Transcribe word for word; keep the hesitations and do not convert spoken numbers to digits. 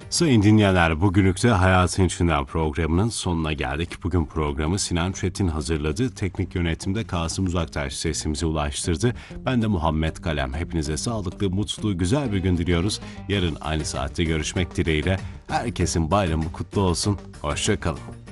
Sayın dinleyenler, bugünlük de Hayatın İçinden programının sonuna geldik. Bugün programı Sinan Çetin hazırladı. Teknik yönetimde Kasım Uzaktaş sesimize ulaştırdı. Ben de Muhammed Kalem. Hepinize sağlıklı, mutlu, güzel bir gün diliyoruz. Yarın aynı saatte görüşmek dileğiyle. Herkesin bayramı kutlu olsun. Hoşça kalın.